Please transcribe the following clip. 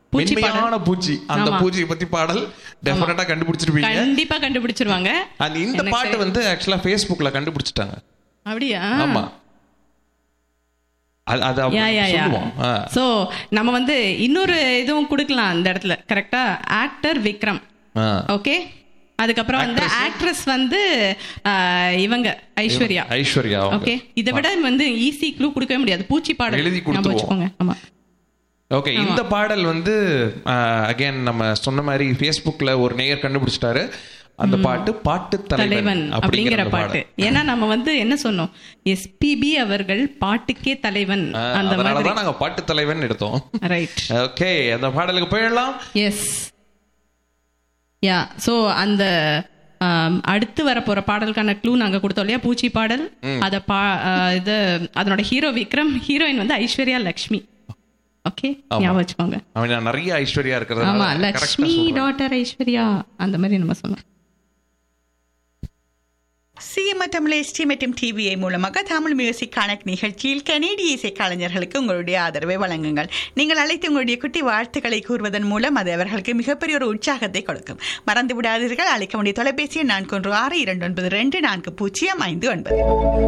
மென்மையான பூச்சி, அந்த பூச்சியை பத்தி பாடல் டெஃபினட்டா கண்டுபிடிச்சிருப்பீங்க. கண்டிப்பா கண்டுபிடிச்சிருவாங்க. இந்த பாட்டு வந்து ஆக்சுவலா Facebookல கண்டுபிடிச்சிட்டாங்க. அப்படியா? ஆமா. சோ நம்ம வந்து இன்னொரு இதுவும் கொடுக்கலாம் அந்த இடத்துல. கரெக்டா? ஆக்டர் விக்ரம். ஓகே. அதுக்கப்புறம் வந்து ஆக்ட்ரஸ் வந்து இவங்க ஐஸ்வர்யா. ஓகே. இதை விட வந்து ஈஸி க்ளூ கொடுக்கவே முடியாது. பூச்சி பாடல் எழுதி கொடுத்துருவோம். ஆமா. ஓகே. இந்த பாடல் வந்து அகைன் நம்ம சொன்ன மாதிரி Facebookல ஒரு நேயர் கண்டுபிடிச்சிட்டாரு. அந்த பாட்டு தலைவன் அப்படிங்கிற பாட்டு. ஏன்னா நம்ம வந்து என்ன சொன்னோம், எஸ்பிபி அவர்கள் பாட்டுக்கே தலைவன். அந்த மாதிரி தான் நாங்க பாட்டு தலைவன் எடுத்தோம். ரைட். ஓகே, அந்த பாடலுக்கு போயிடலாம். எஸ். யா. சோ அந்த அடுத்து வரப்போற பாடலுக்கான க்ளூ நாங்க கொடுத்தோம் இல்லையா, பூச்சி பாடல். அத இது அதனோட ஹீரோ விக்ரம், ஹீரோயின் வந்து ஐஸ்வர்யா லக்ஷ்மி. ஓகே, ஞாபகம் வச்சுக்கோங்க. அவன் நிறைய ஐஸ்வர்யா இருக்கிறது. ஆமா, லக்ஷ்மி டாட்டர் ஐஸ்வர்யா அந்த மாதிரி நம்ம சொன்னோம். சிஎம்எஸ்டி மற்றும் டிவிஐ மூலமாக தமிழ் மியூசிக் கனெக்ட் நிகழ்ச்சியில் கனேடிய இசை கலைஞர்களுக்கு உங்களுடைய ஆதரவை வழங்குங்கள். நீங்கள் அழைத்து உங்களுடைய குட்டி வாழ்த்துக்களை கூறுவதன் மூலம் அது அவர்களுக்கு மிகப்பெரிய ஒரு உற்சாகத்தை கொடுக்கும். மறந்து விடாதீர்கள், அழைக்க வேண்டிய தொலைபேசி 4162924059.